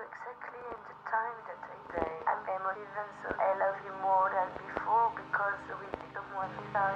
exactly in the time that I say I'm emotive and so I love you more than before because with someone without